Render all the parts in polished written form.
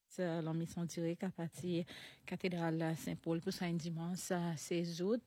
La mission directe à partir cathédrale Saint-Paul pour un dimanche 16 août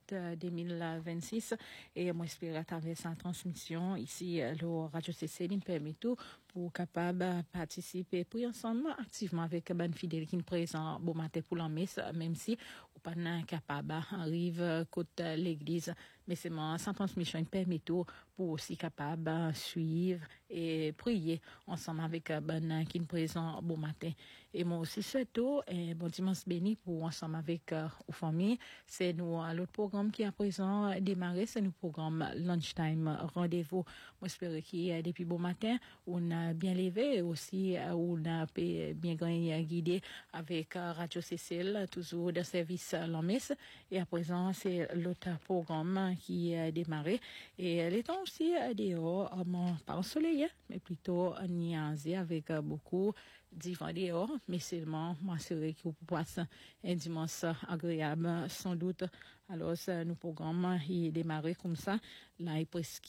2026 et moi j'espère à travers sa transmission ici le Radio CC nous permet tout pour capable participer pour ensemble activement avec ben fidèle qui nous présent bon matin pour la messe même si ou pas capable arrive côté l'église mais c'est moi sa transmission nous permet tout pour aussi capable suivre et prier ensemble avec ben qui nous présent bon matin et moi aussi surtout et bon dimanche béni pour ensemble avec aux familles c'est nous l'autre programme qui à présent démarré c'est nous programme lunchtime rendez-vous moi j'espère qu'il depuis bon matin on a bien levé aussi on a bien guidé avec Radio Cécile toujours de service la messe et à présent c'est l'autre programme qui a démarré et les temps aussi dehors pas ensoleillé mais plutôt nuancé avec beaucoup d'ivant dehors mais seulement moi c'est vrai qu'il peut passer un dimanche agréable sans doute alors nous programme il démarré comme ça là il presque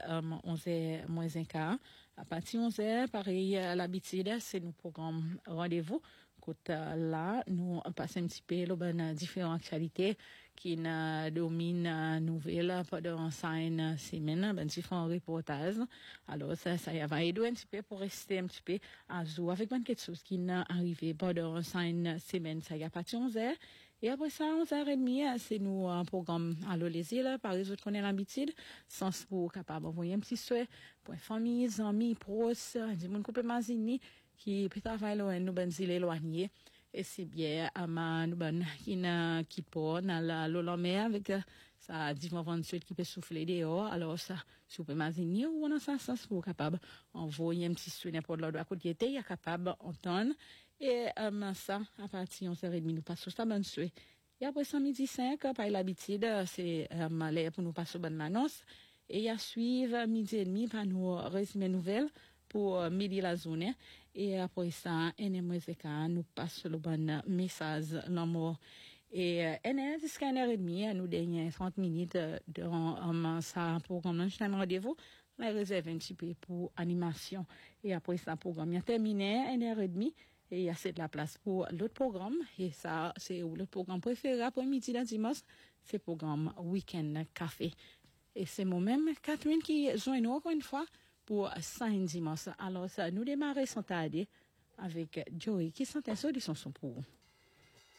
11h moins un quart à partir 11h pareil à l'habitude c'est nous programme rendez-vous côté là nous passons un petit peu les différentes actualités qui dominent nouvelles pendant une semaine ben différents reportages alors ça va aider un petit peu pour rester un petit peu à jour avec quelque chose qui n'est arrivé pendant une semaine ça y a partir 11h et après ça 11h30 c'est nous un programme alors les îles par exemple qu'on a l'habitude sans pour capable envoyer un petit souhait pour famille amis proches du monde couple mazini qui peut travailler loin nous ben îles éloignées et c'est bien nous ben qui pour dans la mer avec ça divin vent sud qui peut souffler dehors alors ça si vous pouvez imaginer ou on a ça pour capable envoyer un petit souhait n'importe là de côté il y a capable entendre et ça à partir 11h30 nous passons ça ben souhait et après ça midi 5 par l'habitude c'est l'air pour nous passer bonne annonce et il y a suivre midi et demi par nous résumer nouvelles pour midi la journée et après ça nous passe le bon message l'amour et jusqu'à 1h30 nous dernières 30 minutes durant ça programme lunchtime rendez-vous la réserve un petit peu pour animation et après ça programme est terminé 1h30 et il y a cette la place pour l'autre programme et ça c'est le programme préféré après midi la dimanche c'est programme week-end café et c'est moi-même Catherine qui joint nous encore une fois pour saint dimanche alors ça nous démarrer sans tarder avec Joey qui sont un solution pour